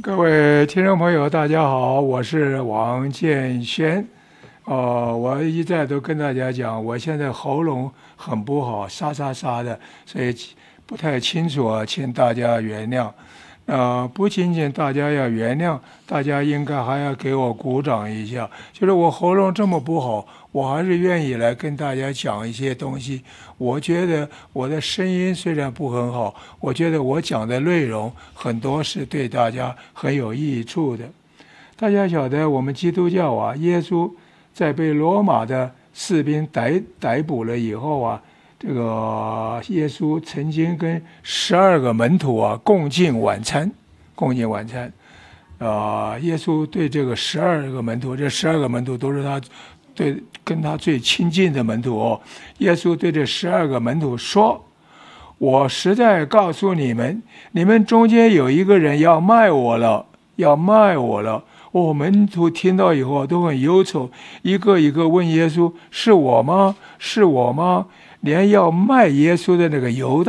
各位听众朋友，大家好，我是王建轩。我一再都跟大家讲，我现在喉咙很不好，沙沙沙的，所以不太清楚啊，请大家原谅。不仅仅大家要原谅，大家应该还要给我鼓掌一下。就是我喉咙这么不好，我还是愿意来跟大家讲一些东西。我觉得我的声音虽然不很好，我觉得我讲的内容很多是对大家很有益处的。大家晓得，我们基督教啊，耶稣在被罗马的士兵逮捕了以后啊，这个耶稣曾经跟12个门徒啊共进晚餐。耶稣对这个12个门徒，这12个门徒都是跟他最亲近的门徒哦。耶稣对这12个门徒说：“我实在告诉你们，你们中间有一个人要卖我了，要卖我了。”门徒听到以后都很忧愁，一个一个问耶稣：“是我吗？是我吗？”连要卖耶稣的那个犹大